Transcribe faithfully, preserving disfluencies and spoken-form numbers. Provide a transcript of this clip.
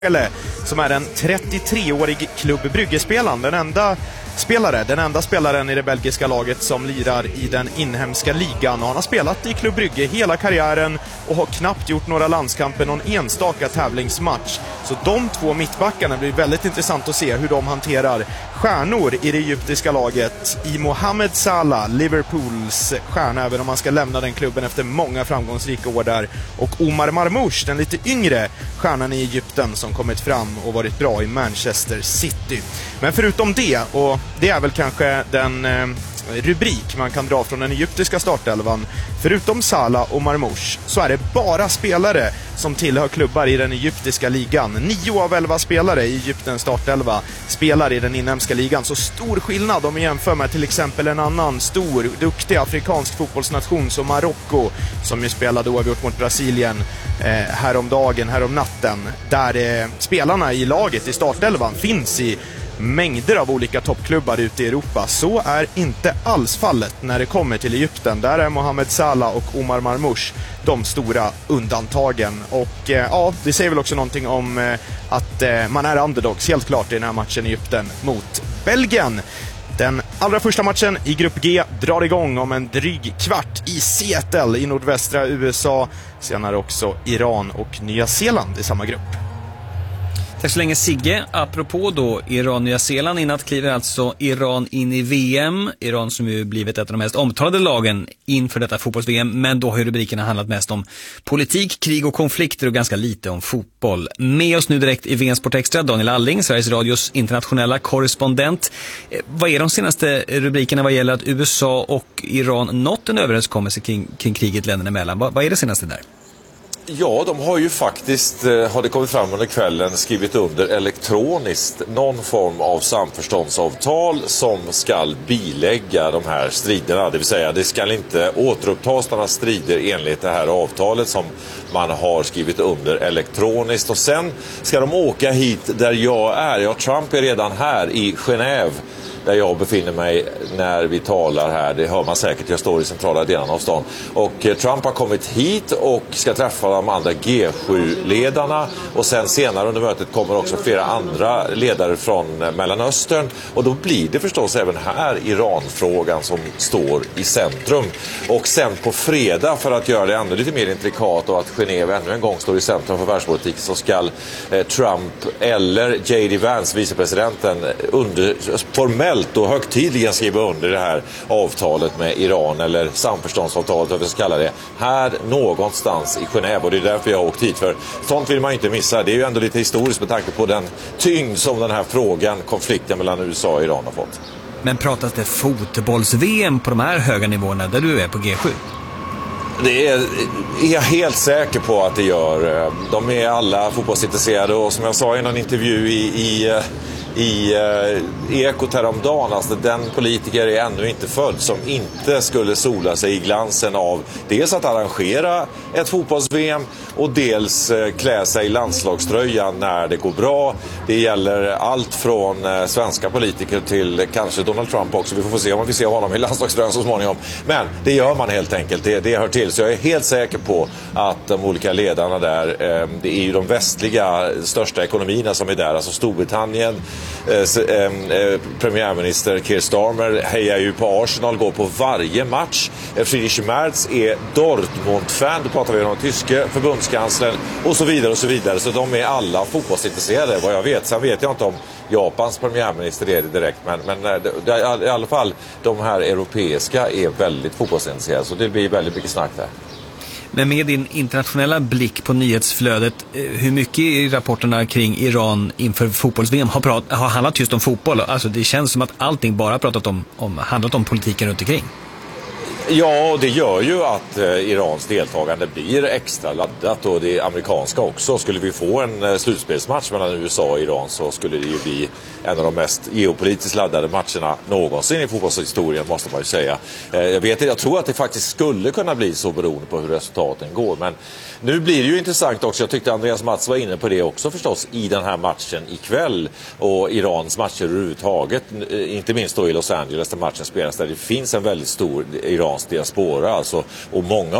som är en trettiotre-årig Klubb Brygge-spelaren, den enda spelare, den enda spelaren i det belgiska laget som lirar i den inhemska ligan, och han har spelat i Klubb Brygge hela karriären och har knappt gjort några landskamper, någon enstaka tävlingsmatch. Så de två mittbackarna blir väldigt intressant att se hur de hanterar stjärnor i det egyptiska laget, i Mohamed Salah, Liverpools stjärna, även om man ska lämna den klubben efter många framgångsrika år där, och Omar Marmoush, den lite yngre stjärnan i Egypten som kommit fram och varit bra i Manchester City. Men förutom det, och det är väl kanske den eh, rubrik man kan dra från den egyptiska startelvan, förutom Salah och Marmoush så är det bara spelare som tillhör klubbar i den egyptiska ligan. Nio av elva spelare i Egyptens startelva spelar i den inhemska ligan, så stor skillnad om vi jämför med till exempel en annan stor, duktig afrikansk fotbollsnation som Marocko, som ju spelade oavgjort mot Brasilien eh, häromdagen, härom natten, där eh, spelarna i laget i startelvan finns i mängder av olika toppklubbar ute i Europa. Så är inte alls fallet när det kommer till Egypten. Där är Mohamed Salah och Omar Marmoush de stora undantagen. Och eh, ja, det säger väl också någonting om eh, att eh, man är underdogs helt klart i den här matchen i Egypten mot Belgien. Den allra första matchen i grupp G drar igång om en dryg kvart i Seattle i nordvästra U S A. Senare också Iran och Nya Zeeland i samma grupp. Tack så länge Sigge. Apropå då Iran-Nya Zeeland, i natt kliver alltså Iran in i V M. Iran som ju blivit ett av de mest omtalade lagen inför detta fotbolls-V M. Men då har ju rubrikerna handlat mest om politik, krig och konflikter och ganska lite om fotboll. Med oss nu direkt i V M Sport Extra, Daniel Alling, Sveriges Radios internationella korrespondent. Vad är de senaste rubrikerna vad gäller att U S A och Iran nått en överenskommelse kring, kring kriget länderna emellan? Vad, vad är det senaste där? Ja, de har ju faktiskt, har det kommit fram under kvällen, skrivit under elektroniskt någon form av samförståndsavtal som ska bilägga de här striderna. Det vill säga, det ska inte återupptas några strider enligt det här avtalet som man har skrivit under elektroniskt. Och sen ska de åka hit där jag är. Ja, Trump är redan här i Genève, där jag befinner mig när vi talar här. Det hör man säkert, jag står i centrala delen av stan. Och eh, Trump har kommit hit och ska träffa de andra G sju-ledarna. Och sen senare under mötet kommer också flera andra ledare från eh, Mellanöstern. Och då blir det förstås även här Iran-frågan som står i centrum. Och sen på fredag, för att göra det ännu lite mer intrikat och att Genève ännu en gång står i centrum för världspolitik, så ska eh, Trump eller J D Vance, vicepresidenten, under, formellt och högtidligen skriva under det här avtalet med Iran, eller samförståndsavtalet, vad vi ska kalla det, här någonstans i Genève. Och det är därför jag har åkt hit, för sånt vill man inte missa. Det är ju ändå lite historiskt med tanke på den tyngd som den här frågan, konflikten mellan U S A och Iran har fått. Men pratas det fotbolls-V M på de här höga nivåerna där du är på G sju? Det är, är jag helt säker på att det gör. De är alla fotbollsintresserade, och som jag sa i någon intervju i, i i eh, Ekot häromdagen, alltså den politiker är ännu inte född som inte skulle sola sig i glansen av dels att arrangera ett fotbolls-V M och dels eh, klä sig i landslagströjan när det går bra. Det gäller allt från eh, svenska politiker till kanske Donald Trump också. Vi får se om vi ser honom i landslagströjan så småningom. Men det gör man helt enkelt, det, det hör till. Så jag är helt säker på att de olika ledarna där, eh, det är ju de västliga största ekonomierna som är där, alltså Storbritannien. Eh, eh, premiärminister Keir Starmer hejar ju på Arsenal, går på varje match. eh, Friedrich Merz är Dortmund-fan, då pratar vi om den tyske förbundskanslern och så vidare och så vidare. Så de är alla fotbollsintresserade, vad jag vet. Sen vet jag inte om Japans premiärminister är det direkt, men, men det, det, i alla fall de här europeiska är väldigt fotbollsintresserade, så det blir väldigt mycket snack där. Men med din internationella blick på nyhetsflödet, hur mycket i rapporterna kring Iran inför fotbolls-V M har, prat, har handlat just om fotboll? Alltså det känns som att allting bara pratat om, om, handlat om politiken runt omkring. Ja, det gör ju att eh, Irans deltagande blir extra laddat, och det amerikanska också. Skulle vi få en eh, slutspelsmatch mellan U S A och Iran, så skulle det ju bli en av de mest geopolitiskt laddade matcherna någonsin i fotbollshistorien, måste man ju säga. Eh, jag vet, jag tror att det faktiskt skulle kunna bli så, beroende på hur resultaten går. Men nu blir det ju intressant också. Jag tyckte Andreas Mats var inne på det också förstås i den här matchen ikväll, och Irans matcher överhuvudtaget, inte minst då i Los Angeles där matchen spelas, där det finns en väldigt stor iransk diaspora, alltså, och många